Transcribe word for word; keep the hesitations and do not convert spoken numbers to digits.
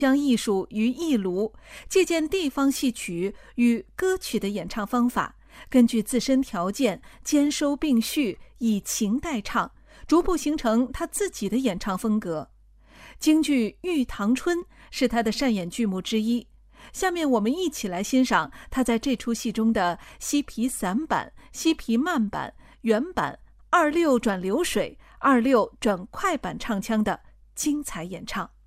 将艺术于一炉，借鉴地方戏曲与歌曲的演唱方法，根据自身条件兼收并蓄，以情代唱，逐步形成他自己的演唱风格。京剧《玉堂春》是他的擅演剧目之一。下面我们一起来欣赏他在这出戏中的西皮散板、西皮慢板、原板、二六转流水、二六转快板唱腔的精彩演唱。